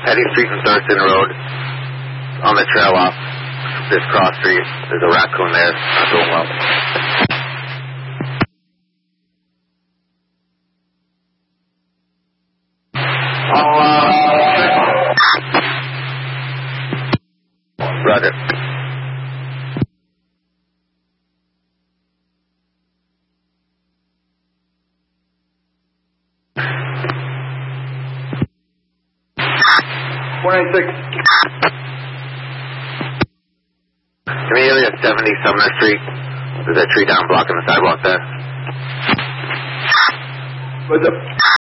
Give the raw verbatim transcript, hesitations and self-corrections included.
Petty Street and Thurston Road. On the trail off this cross street. There's a raccoon there. Not doing well. I'll, uh... Roger. four ninety-six. Can you area seventy Sumner Street? There's a tree down blocking the sidewalk there. What's up?